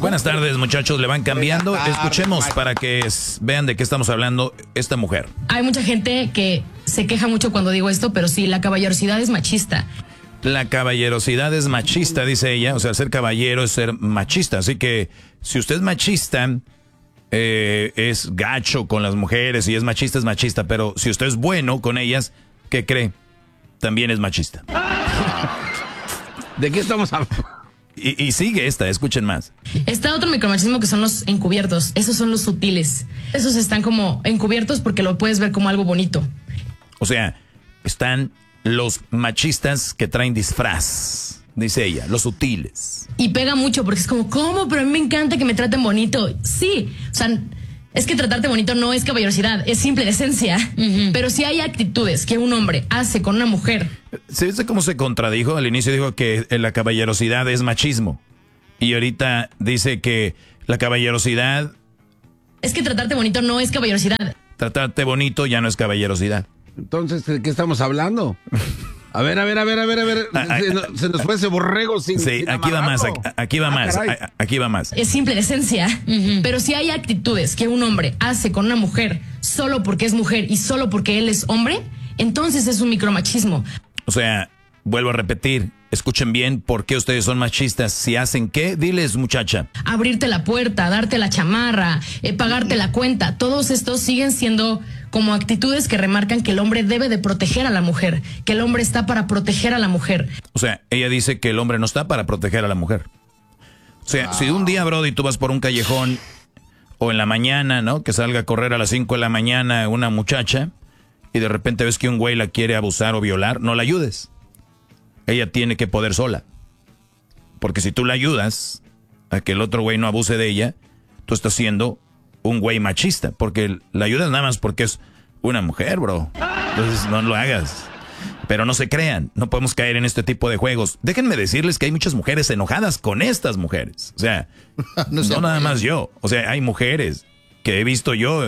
Buenas tardes, muchachos, le van cambiando. Escuchemos para que vean de qué estamos hablando esta mujer. Hay mucha gente que se queja mucho cuando digo esto, pero sí, la caballerosidad es machista. La caballerosidad es machista, dice ella. O sea, ser caballero es ser machista. Así que si usted es machista, es gacho con las mujeres y es machista. Pero si usted es bueno con ellas, ¿qué cree? También es machista. ¿De qué estamos hablando? Y sigue esta, escuchen más. Está otro micromachismo que son los encubiertos. Esos son los sutiles. Esos están como encubiertos porque lo puedes ver como algo bonito. O sea, están los machistas que traen disfraz, dice ella, los sutiles. Y pega mucho porque es como, ¿cómo? Pero a mí me encanta que me traten bonito. Sí, o sea, es que tratarte bonito no es caballerosidad, es simple esencia. Pero si hay actitudes que un hombre hace con una mujer. ¿Se viste cómo se contradijo? Al inicio dijo que la caballerosidad es machismo. Y ahorita dice que la caballerosidad... Es que tratarte bonito no es caballerosidad. Tratarte bonito ya no es caballerosidad. Entonces, ¿de qué estamos hablando? A ver. Se nos fue ese borrego sin... Sí, sin aquí va más, aquí va más. Es simple esencia. Pero si hay actitudes que un hombre hace con una mujer solo porque es mujer y solo porque él es hombre, entonces es un micromachismo. O sea, vuelvo a repetir, escuchen bien por qué ustedes son machistas. Si hacen qué, diles, muchacha. Abrirte la puerta, darte la chamarra, pagarte la cuenta, todos estos siguen siendo como actitudes que remarcan que el hombre debe de proteger a la mujer, que el hombre está para proteger a la mujer. O sea, ella dice que el hombre no está para proteger a la mujer. O sea, si un día, Brody, tú vas por un callejón o en la mañana, ¿no? Que salga a correr a las 5 de la mañana una muchacha y de repente ves que un güey la quiere abusar o violar, no la ayudes. Ella tiene que poder sola. Porque si tú la ayudas a que el otro güey no abuse de ella, tú estás siendo un güey machista. Porque la ayudas nada más porque es una mujer, bro. Entonces no lo hagas. Pero no se crean, no podemos caer en este tipo de juegos. Déjenme decirles que hay muchas mujeres enojadas con estas mujeres. O sea, no nada más yo. O sea, hay mujeres que he visto yo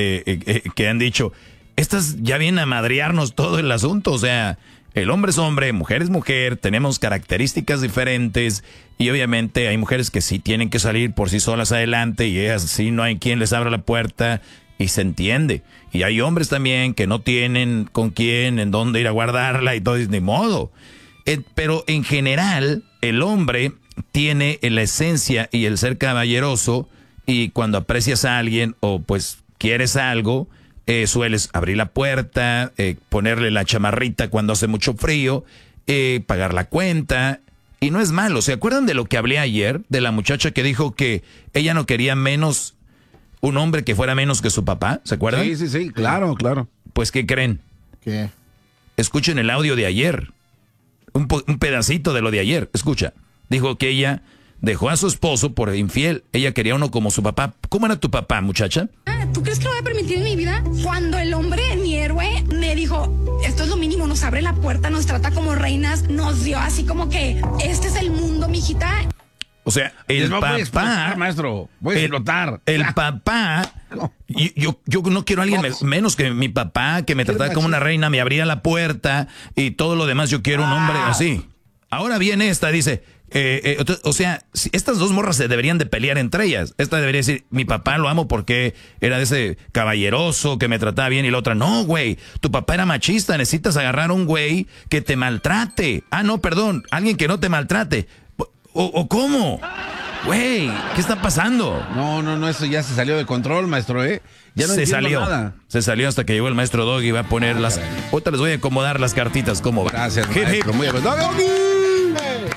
que han dicho, estas ya vienen a madrearnos todo el asunto. O sea, el hombre es hombre, mujer es mujer, tenemos características diferentes y obviamente hay mujeres que sí tienen que salir por sí solas adelante y ellas sí no hay quien les abra la puerta y se entiende. Y hay hombres también que no tienen con quién, en dónde ir a guardarla y todo, ni modo. Pero en general, el hombre tiene la esencia y el ser caballeroso y cuando aprecias a alguien o pues quieres algo, sueles abrir la puerta, ponerle la chamarrita cuando hace mucho frío, pagar la cuenta. Y no es malo. ¿Se acuerdan de lo que hablé ayer? De la muchacha que dijo que ella no quería menos, un hombre que fuera menos que su papá. ¿Se acuerdan? Sí, claro. Pues, ¿qué creen? ¿Qué? Escuchen el audio de ayer. Un pedacito de lo de ayer. Escucha. Dijo que ella dejó a su esposo por infiel. Ella quería uno como su papá. ¿Cómo era tu papá, muchacha? ¿Tú crees que lo voy a permitir en mi vida? Cuando el hombre, mi héroe, me dijo, esto es lo mínimo, nos abre la puerta, nos trata como reinas, nos dio así como que, este es el mundo, mijita. O sea, el papá... Voy a explotar, maestro. Voy a explotar. El papá... Yo no quiero a alguien menos que mi papá, que me tratara como una reina, me abría la puerta y todo lo demás. Yo quiero un hombre así. Ahora viene esta, dice... o sea, estas dos morras se deberían de pelear entre ellas. Esta debería decir, mi papá lo amo porque era de ese caballeroso que me trataba bien. Y la otra, no, güey, tu papá era machista. Necesitas agarrar a un güey que te maltrate. Ah, no, perdón, alguien que no te maltrate. ¿O cómo? Güey, ¿qué está pasando? No, eso ya se salió de control, maestro, Ya no entiendo nada. Se salió hasta que llegó el maestro Doggy y va a poner las... Ahorita les voy a acomodar las cartitas, ¿cómo va? Gracias, maestro. Muy bien.